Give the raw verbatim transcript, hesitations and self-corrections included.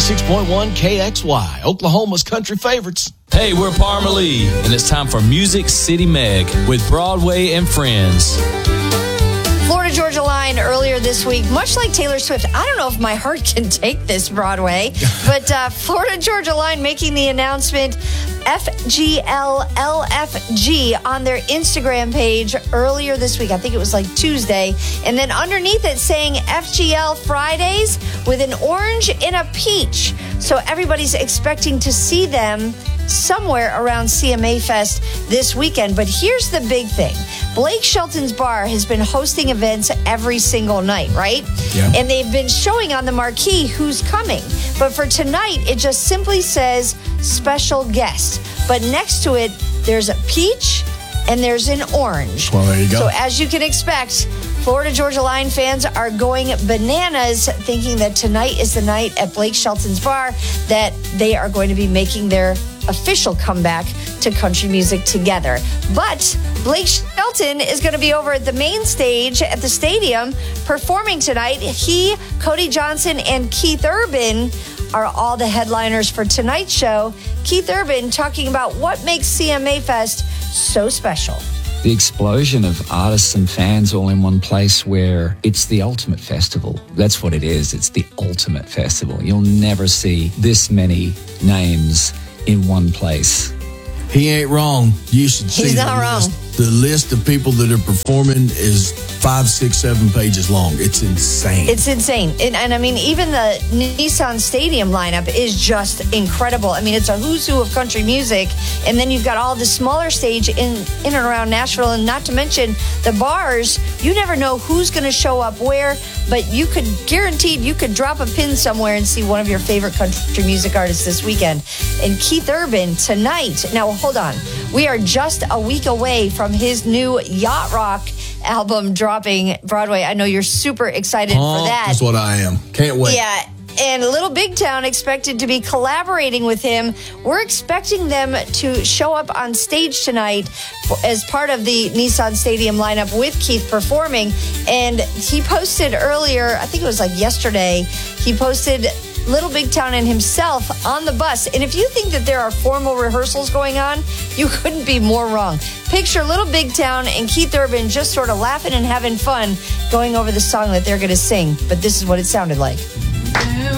ninety-six point one K X Y, Oklahoma's country favorites. Hey, we're Parma Lee, and it's time for Music City Meg with Broadway and Friends. Florida Georgia Line earlier this week, much like Taylor Swift. I don't know if my heart can take this, Broadway, but uh, Florida Georgia Line making the announcement, F G L L F G, on their Instagram page earlier this week. I think it was like Tuesday. And then underneath it saying F G L Fridays with an orange and a peach. So everybody's expecting to see them somewhere around C M A Fest this weekend. But here's the big thing. Blake Shelton's Bar has been hosting events every single night, right? Yeah. And they've been showing on the marquee who's coming. But for tonight, it just simply says special guest. But next to it, there's a peach and there's an orange. Well, there you go. So as you can expect, Florida Georgia Line fans are going bananas thinking that tonight is the night at Blake Shelton's Bar that they are going to be making their official comeback to country music together. But Blake Shelton is going to be over at the main stage at the stadium performing tonight. He, Cody Johnson, and Keith Urban are all the headliners for tonight's show. Keith Urban talking about what makes C M A Fest so special. The explosion of artists and fans all in one place, where it's the ultimate festival. That's what it is. It's the ultimate festival. You'll never see this many names in one place. He ain't wrong. You should see He's the not wrong. list. The list of people that are performing is five, six, seven pages long. It's insane. It's insane. And, and I mean, even the Nissan Stadium lineup is just incredible. I mean, it's a who's who of country music. And then you've got all the smaller stage in, in and around Nashville. And not to mention the bars. You never know who's going to show up where, but you could guaranteed you could drop a pin somewhere and see one of your favorite country music artists this weekend. And Keith Urban tonight. Now, hold on. We are just a week away from his new Yacht Rock album dropping, Broadway. I know you're super excited oh, for that. That's what I am. Can't wait. Yeah. And Little Big Town expected to be collaborating with him. We're expecting them to show up on stage tonight as part of the Nissan Stadium lineup with Keith performing. And he posted earlier, I think it was like yesterday, he posted Little Big Town and himself on the bus. And if you think that there are formal rehearsals going on, you couldn't be more wrong. Picture Little Big Town and Keith Urban just sort of laughing and having fun going over the song that they're going to sing. But this is what it sounded like.